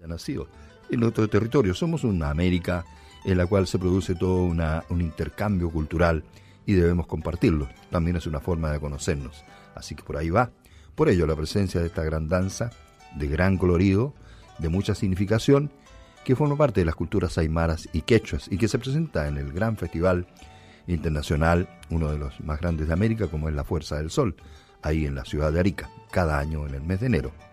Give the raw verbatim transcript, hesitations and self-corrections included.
nacido en nuestro territorio. Somos una América en la cual se produce todo una, un intercambio cultural y debemos compartirlo. También es una forma de conocernos. Así que por ahí va. Por ello la presencia de esta gran danza, de gran colorido, de mucha significación, que forma parte de las culturas aymaras y quechuas y que se presenta en el gran festival internacional, uno de los más grandes de América, como es la Fuerza del Sol, ahí en la ciudad de Arica, cada año en el mes de enero.